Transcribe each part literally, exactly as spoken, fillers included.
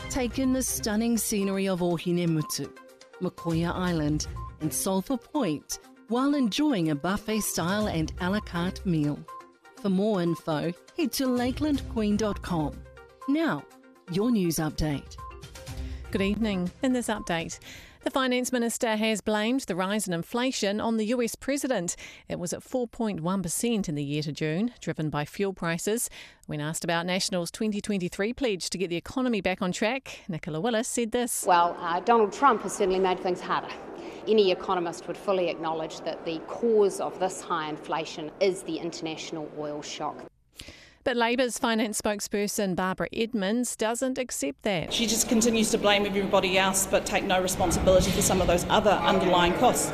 Take in the stunning scenery of Ohinemutu, Makoia Island and Sulphur Point while enjoying a buffet-style and a la carte meal. For more info, head to lakeland queen dot com. Now, your news update. Good evening. In this update, the Finance Minister has blamed the rise in inflation on the U S President. It was at four point one percent in the year to June, driven by fuel prices. When asked about National's twenty twenty-three pledge to get the economy back on track, Nicola Willis said this. Well, uh, Donald Trump has certainly made things harder. Any economist would fully acknowledge that the cause of this high inflation is the international oil shock. But Labour's finance spokesperson Barbara Edmonds doesn't accept that. She just continues to blame everybody else but take no responsibility for some of those other underlying costs.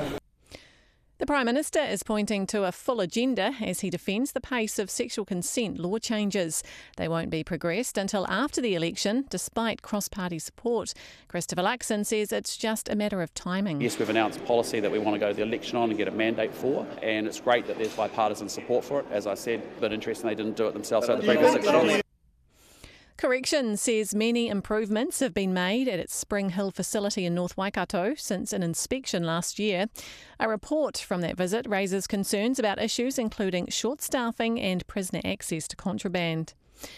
The Prime Minister is pointing to a full agenda as he defends the pace of sexual consent law changes. They won't be progressed until after the election, despite cross-party support. Christopher Luxon says it's just a matter of timing. Yes, we've announced policy that we want to go to the election on and get a mandate for, and it's great that there's bipartisan support for it. As I said, a bit interesting they didn't do it themselves over the previous six months. Correction says many improvements have been made at its Spring Hill facility in North Waikato since an inspection last year. A report from that visit raises concerns about issues including short staffing and prisoner access to contraband.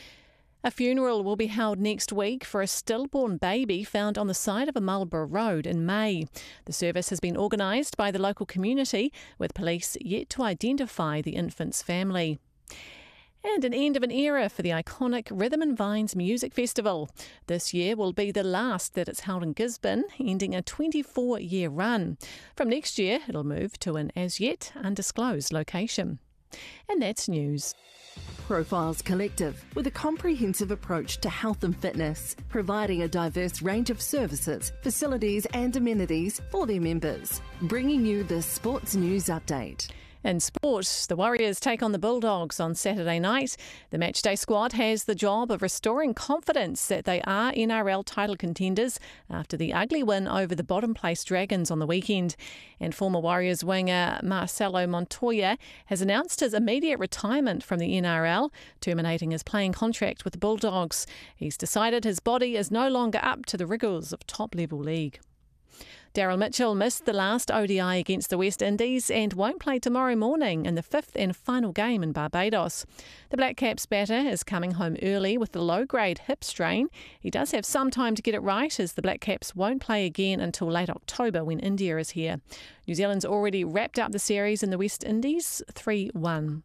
A funeral will be held next week for a stillborn baby found on the side of a Marlborough road in May. The service has been organised by the local community, with police yet to identify the infant's family. And an end of an era for the iconic Rhythm and Vines Music Festival. This year will be the last that it's held in Gisborne, ending a twenty-four year run. From next year, it'll move to an as-yet undisclosed location. And that's news. Profiles Collective, with a comprehensive approach to health and fitness, providing a diverse range of services, facilities and amenities for their members. Bringing you the Sports News Update. In sport, the Warriors take on the Bulldogs on Saturday night. The matchday squad has the job of restoring confidence that they are N R L title contenders after the ugly win over the bottom-place Dragons on the weekend. And former Warriors winger Marcelo Montoya has announced his immediate retirement from the N R L, terminating his playing contract with the Bulldogs. He's decided his body is no longer up to the rigours of top-level league. Daryl Mitchell missed the last O D I against the West Indies and won't play tomorrow morning in the fifth and final game in Barbados. The Black Caps batter is coming home early with the low-grade hip strain. He does have some time to get it right, as the Black Caps won't play again until late October when India is here. New Zealand's already wrapped up the series in the West Indies, three one.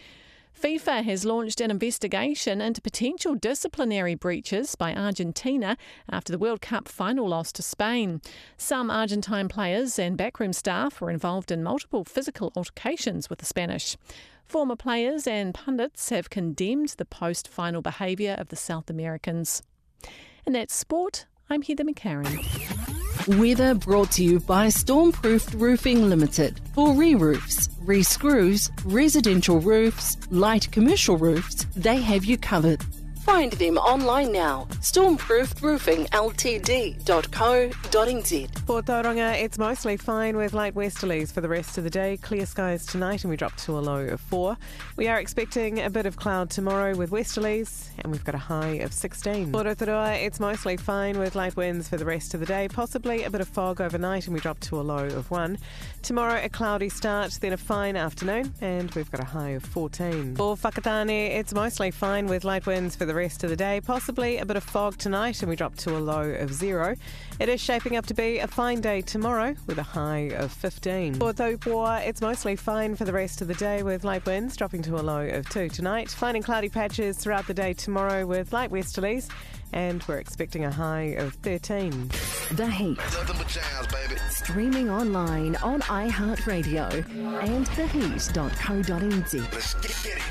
FIFA has launched an investigation into potential disciplinary breaches by Argentina after the World Cup final loss to Spain. Some Argentine players and backroom staff were involved in multiple physical altercations with the Spanish. Former players and pundits have condemned the post-final behaviour of the South Americans. And that's sport. I'm Heather McCarran. Weather brought to you by Stormproofed Roofing Limited. For re-roofs, re-screws, residential roofs, light commercial roofs, they have you covered. Find them online now. stormproofed roofing l t d dot co dot n z. For Tauranga, it's mostly fine with light westerlies for the rest of the day. Clear skies tonight and we drop to a low of four. We are expecting a bit of cloud tomorrow with westerlies and we've got a high of sixteen. For Rotorua, it's mostly fine with light winds for the rest of the day. Possibly a bit of fog overnight and we drop to a low of one. Tomorrow, a cloudy start, then a fine afternoon and we've got a high of fourteen. For Whakatane, it's mostly fine with light winds for the rest of the day. Possibly a bit of fog tonight and we drop to a low of zero. It is shaping up to be a fine day tomorrow with a high of fifteen. For Taupoa, it's mostly fine for the rest of the day with light winds dropping to a low of two tonight. Fine and cloudy patches throughout the day tomorrow with light westerlies and we're expecting a high of thirteen. The Heat. Streaming online on iHeartRadio and the heat dot co dot n z.